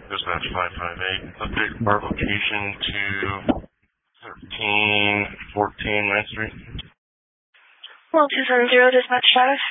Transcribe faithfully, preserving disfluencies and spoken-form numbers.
Dispatch five five eight. Update our location to thirteen fourteen Ninth Street. Well, two seven zero, dispatch status.